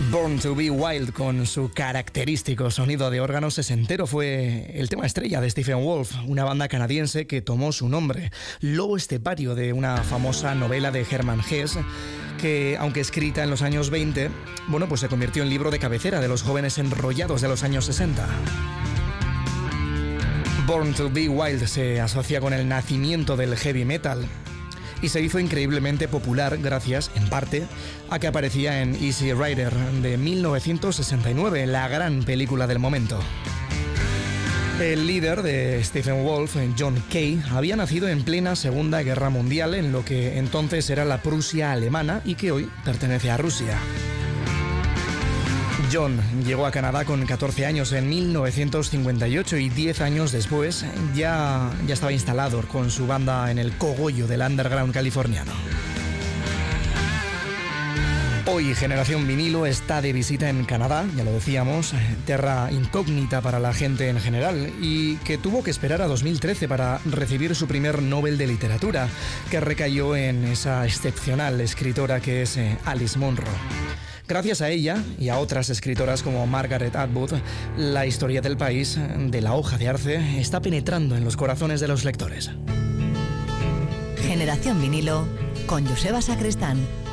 Born to be Wild, con su característico sonido de órgano sesentero, fue el tema estrella de Stephen Wolf, una banda canadiense que tomó su nombre, Lobo Estepario, de una famosa novela de Hermann Hesse, que, aunque escrita en los años 20, pues se convirtió en libro de cabecera de los jóvenes enrollados de los años 60. Born to be Wild se asocia con el nacimiento del heavy metal y se hizo increíblemente popular gracias, en parte, a que aparecía en Easy Rider de 1969, la gran película del momento. El líder de Stephen Wolf, John Kay, había nacido en plena Segunda Guerra Mundial en lo que entonces era la Prusia alemana y que hoy pertenece a Rusia. John llegó a Canadá con 14 años en 1958 y 10 años después ya estaba instalado con su banda en el cogollo del underground californiano. Hoy Generación Vinilo está de visita en Canadá, ya lo decíamos, terra incógnita para la gente en general, y que tuvo que esperar a 2013 para recibir su primer Nobel de Literatura, que recayó en esa excepcional escritora que es Alice Munro. Gracias a ella y a otras escritoras como Margaret Atwood, la historia del país, de la hoja de arce, está penetrando en los corazones de los lectores. Generación Vinilo con Joseba Sacristán.